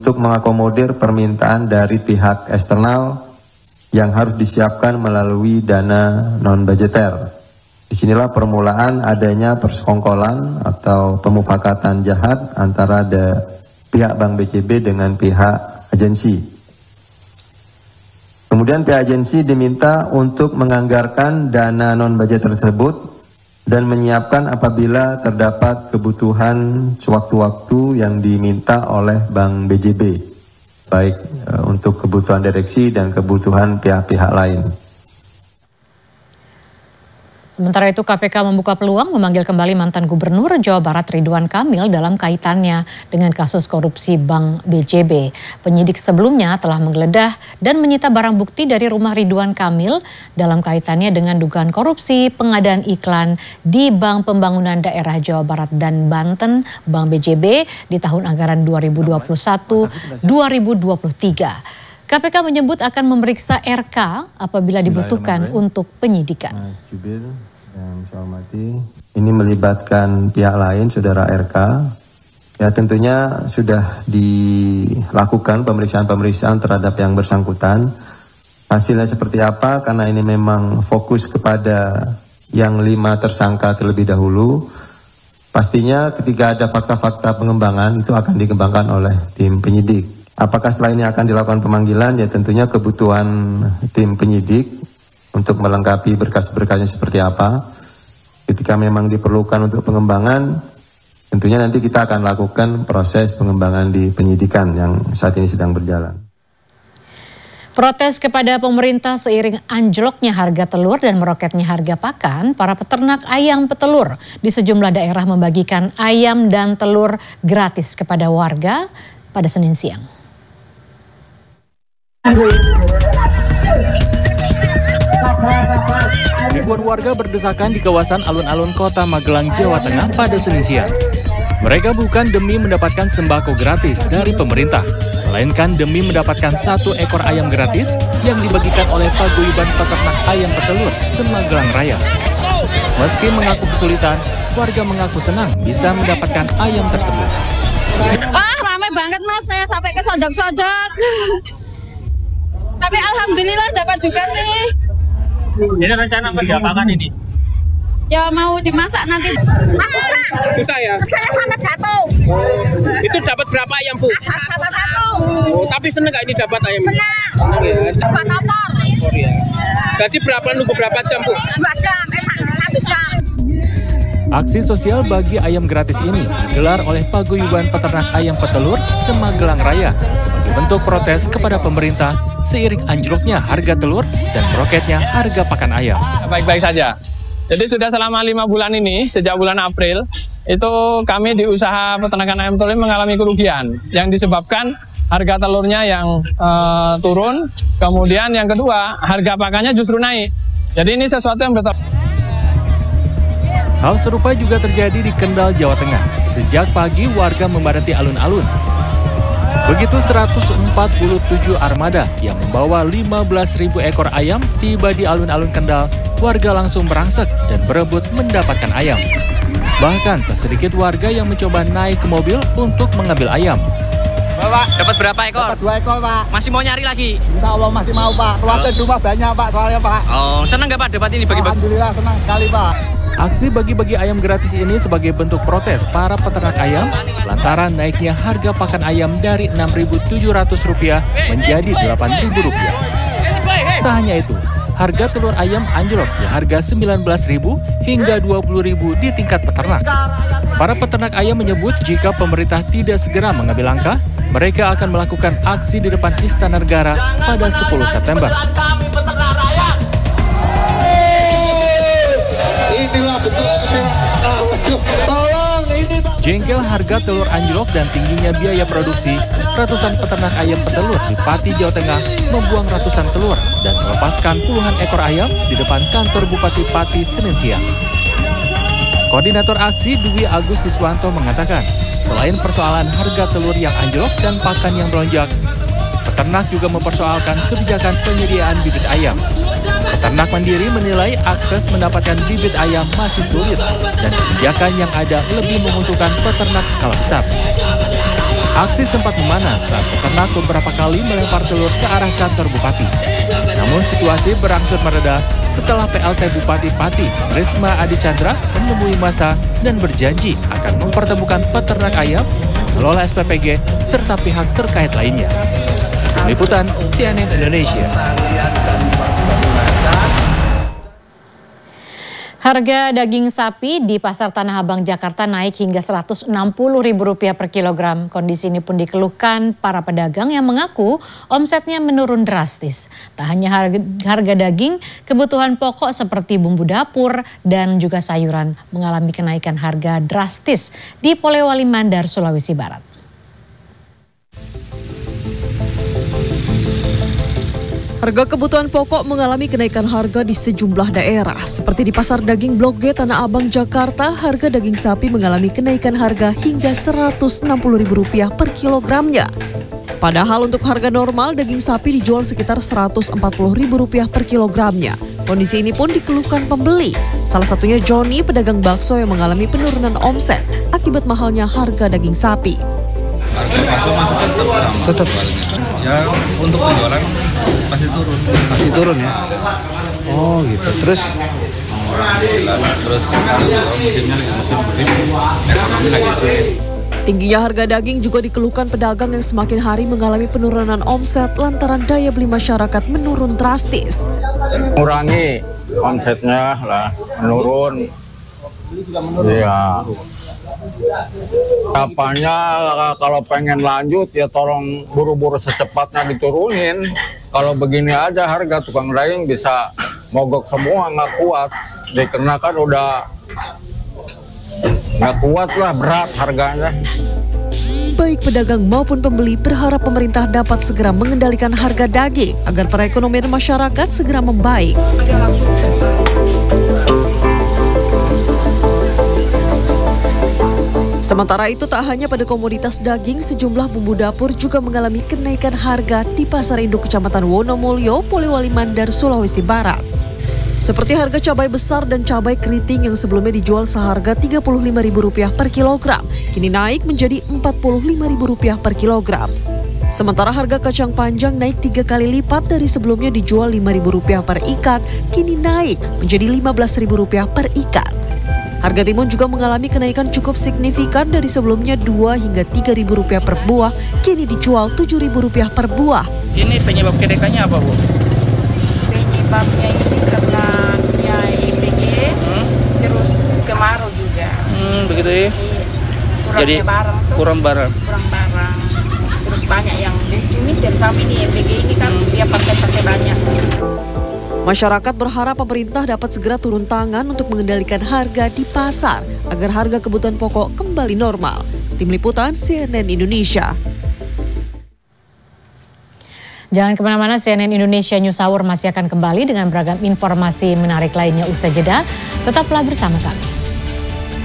untuk mengakomodir permintaan dari pihak eksternal yang harus disiapkan melalui dana non-budgeter. Disinilah permulaan adanya persekongkolan atau pemufakatan jahat antara pihak Bank BCB dengan pihak agensi. Kemudian pihak agensi diminta untuk menganggarkan dana non-budget tersebut dan menyiapkan apabila terdapat kebutuhan sewaktu-waktu yang diminta oleh Bank BJB, baik untuk kebutuhan direksi dan kebutuhan pihak-pihak lain. Sementara itu KPK membuka peluang memanggil kembali mantan Gubernur Jawa Barat Ridwan Kamil dalam kaitannya dengan kasus korupsi Bank BJB. Penyidik sebelumnya telah menggeledah dan menyita barang bukti dari rumah Ridwan Kamil dalam kaitannya dengan dugaan korupsi pengadaan iklan di Bank Pembangunan Daerah Jawa Barat dan Banten Bank BJB di tahun anggaran 2021-2023. KPK menyebut akan memeriksa RK apabila dibutuhkan untuk penyidikan. Mas Jubil yang saya hormati, ini melibatkan pihak lain, saudara RK. Ya tentunya sudah dilakukan pemeriksaan-pemeriksaan terhadap yang bersangkutan. Hasilnya seperti apa? Karena ini memang fokus kepada yang 5 tersangka terlebih dahulu. Pastinya ketika ada fakta-fakta pengembangan itu akan dikembangkan oleh tim penyidik. Apakah setelah ini akan dilakukan pemanggilan? Ya tentunya kebutuhan tim penyidik untuk melengkapi berkas-berkasnya seperti apa. Ketika memang diperlukan untuk pengembangan, tentunya nanti kita akan lakukan proses pengembangan di penyidikan yang saat ini sedang berjalan. Protes kepada pemerintah seiring anjloknya harga telur dan meroketnya harga pakan, para peternak ayam petelur di sejumlah daerah membagikan ayam dan telur gratis kepada warga pada Senin siang. Ribuan warga berdesakan di kawasan alun-alun Kota Magelang, Jawa Tengah pada Senin siang. Mereka bukan demi mendapatkan sembako gratis dari pemerintah, melainkan demi mendapatkan 1 ekor ayam gratis yang dibagikan oleh Paguyuban Peternak Ayam Petelur Semagelang Raya. Meski mengaku kesulitan, warga mengaku senang bisa mendapatkan ayam tersebut. Wah, ramai banget Mas, saya sampai ke sodok-sodok. Tapi alhamdulillah dapat juga nih. Ini rencana apa diapakan ini? Ya mau dimasak nanti. Susah ya? Saya sangat jatuh. Itu dapat berapa ayam, Bu? Dapat 1. Oh, tapi seneng nggak ini dapat ayam? Senang. Ya. Dapat opor. Ya. Jadi nunggu berapa jam, Bu? 2 jam, 1 jam. Aksi sosial bagi ayam gratis ini digelar oleh Paguyuban Peternak Ayam Petelur Semagelang Raya sebagai bentuk protes kepada pemerintah seiring anjloknya harga telur dan meroketnya harga pakan ayam. Baik-baik saja. Jadi sudah selama 5 bulan ini, sejak bulan April, itu kami di usaha peternakan ayam telur mengalami kerugian yang disebabkan harga telurnya yang turun, kemudian yang kedua harga pakannya justru naik. Jadi ini sesuatu yang betul. Hal serupa juga terjadi di Kendal, Jawa Tengah. Sejak pagi warga memadati alun-alun. Begitu 147 armada yang membawa 15.000 ekor ayam tiba di alun-alun Kendal, warga langsung merangsek dan berebut mendapatkan ayam. Bahkan tak sedikit warga yang mencoba naik ke mobil untuk mengambil ayam. Pak, dapat berapa ekor? Dapat 2 ekor, Pak. Masih mau nyari lagi? Insya Allah masih mau, Pak. Keluarga di rumah banyak, Pak, soalnya, Pak. Oh, senang nggak Pak dapat ini bagi-bagi? Alhamdulillah senang sekali, Pak. Aksi bagi-bagi ayam gratis ini sebagai bentuk protes para peternak ayam lantaran naiknya harga pakan ayam dari Rp6.700 menjadi Rp8.000. Tak hanya itu, harga telur ayam anjlok di harga Rp19.000 hingga Rp20.000 di tingkat peternak. Para peternak ayam menyebut jika pemerintah tidak segera mengambil langkah, mereka akan melakukan aksi di depan Istana Negara pada 10 September. Jengkel harga telur anjlok dan tingginya biaya produksi, ratusan peternak ayam petelur di Pati, Jawa Tengah membuang ratusan telur dan melepaskan puluhan ekor ayam di depan kantor Bupati Pati Senin siang. Koordinator aksi Dwi Agus Siswanto mengatakan, selain persoalan harga telur yang anjlok dan pakan yang melonjak, peternak juga mempersoalkan kebijakan penyediaan bibit ayam. Peternak mandiri menilai akses mendapatkan bibit ayam masih sulit dan kebijakan yang ada lebih menguntungkan peternak skala besar. Aksi sempat memanas saat peternak beberapa kali melempar telur ke arah kantor Bupati. Namun situasi berangsur mereda setelah PLT Bupati Pati, Risma Adi Chandra, menemui massa dan berjanji akan mempertemukan peternak ayam, pengelola SPPG, serta pihak terkait lainnya. Tim Liputan CNN Indonesia. Harga daging sapi di Pasar Tanah Abang, Jakarta naik hingga Rp160.000 per kilogram. Kondisi ini pun dikeluhkan para pedagang yang mengaku omsetnya menurun drastis. Tak hanya harga daging, kebutuhan pokok seperti bumbu dapur dan juga sayuran mengalami kenaikan harga drastis di Polewali Mandar, Sulawesi Barat. Harga kebutuhan pokok mengalami kenaikan harga di sejumlah daerah. Seperti di Pasar Daging Blok G Tanah Abang, Jakarta, harga daging sapi mengalami kenaikan harga hingga Rp160.000 per kilogramnya. Padahal untuk harga normal, daging sapi dijual sekitar Rp140.000 per kilogramnya. Kondisi ini pun dikeluhkan pembeli. Salah satunya Joni, pedagang bakso yang mengalami penurunan omset akibat mahalnya harga daging sapi. Tetap ya, untuk penjualan masih turun ya. Oh gitu. Terus tingginya harga daging juga dikeluhkan pedagang yang semakin hari mengalami penurunan omset lantaran daya beli masyarakat menurun drastis. Kurangi omsetnya lah, menurun. Iya. Apanya kalau pengen lanjut ya tolong buru-buru secepatnya diturunin. Kalau begini aja harga tukang daging bisa mogok semua, nggak kuat. Dikarenakan udah nggak kuat lah, berat harganya. Baik pedagang maupun pembeli berharap pemerintah dapat segera mengendalikan harga daging agar perekonomian masyarakat segera membaik. Sementara itu tak hanya pada komoditas daging, sejumlah bumbu dapur juga mengalami kenaikan harga di Pasar Induk Kecamatan Wonomulyo, Polewali Mandar, Sulawesi Barat. Seperti harga cabai besar dan cabai keriting yang sebelumnya dijual seharga Rp35.000 per kilogram, kini naik menjadi Rp45.000 per kilogram. Sementara harga kacang panjang naik 3 kali lipat dari sebelumnya dijual Rp5.000 per ikat, kini naik menjadi Rp15.000 per ikat. Harga timun juga mengalami kenaikan cukup signifikan dari sebelumnya Rp2 hingga Rp3.000 per buah, kini dijual Rp7.000 per buah. Ini penyebab kenaikannya apa, Bu? Penyebabnya ini karena IPG, terus kemarau juga. Begitu ya? Jadi kurang barang. Terus banyak yang ini terutama ini IPG ini kan dia pakai banyak. Masyarakat berharap pemerintah dapat segera turun tangan untuk mengendalikan harga di pasar agar harga kebutuhan pokok kembali normal. Tim Liputan CNN Indonesia. Jangan kemana-mana, CNN Indonesia News Hour masih akan kembali dengan beragam informasi menarik lainnya usai jeda. Tetaplah bersama kami.